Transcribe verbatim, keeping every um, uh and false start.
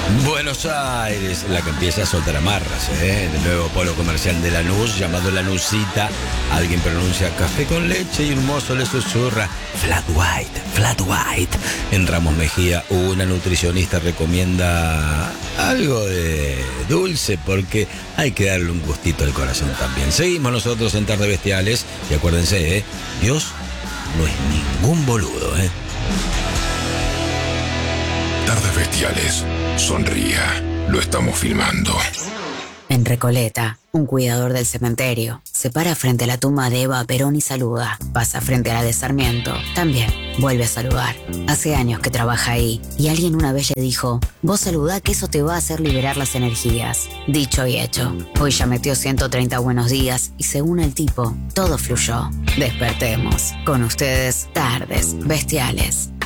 Buenos Aires, la que empieza a soltar amarras, ¿eh? El nuevo polo comercial de Lanús, llamado Lanusita. Alguien pronuncia café con leche y un mozo le susurra flat white, flat white. En Ramos Mejía, una nutricionista recomienda algo de dulce porque hay que darle un gustito al corazón también. Seguimos nosotros en Tarde Bestiales y acuérdense, ¿eh? Dios no es ningún boludo, ¿eh? Tardes Bestiales. Sonría. Lo estamos filmando. En Recoleta, un cuidador del cementerio se para frente a la tumba de Eva Perón y saluda. Pasa frente a la de Sarmiento. También vuelve a saludar. Hace años que trabaja ahí y alguien una vez le dijo: vos saludá que eso te va a hacer liberar las energías. Dicho y hecho. Hoy ya metió ciento treinta buenos días y según el tipo, todo fluyó. Despertemos. Con ustedes, Tardes Bestiales.